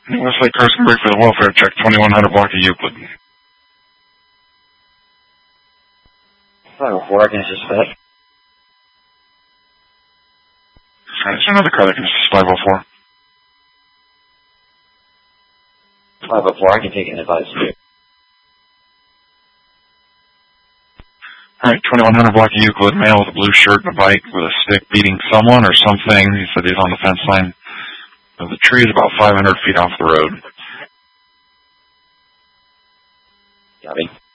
Westlake Carson Break for the welfare check, 2100 block of Euclid. 504, I can suspect. Alright, is there another car that can assist 504? 504, I can take an advice here. Alright, 2100 block of Euclid, male with a blue shirt and a bike with a stick beating someone or something. He said he's on the fence line of the tree, is about 500 feet off the road. Copy.